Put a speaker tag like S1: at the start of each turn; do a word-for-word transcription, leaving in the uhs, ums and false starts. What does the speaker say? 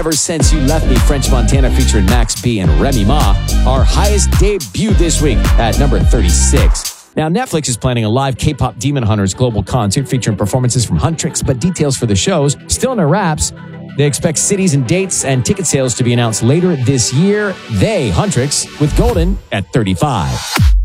S1: Ever Since You Left Me, French Montana featuring Max B and Remy Ma, our highest debut this week at number thirty-six. Now, Netflix is planning a live K-pop Demon Hunters global concert featuring performances from Huntrix, but details for the shows still in their wraps. They expect cities and dates and ticket sales to be announced later this year. They, Huntrix, with Golden at thirty-five.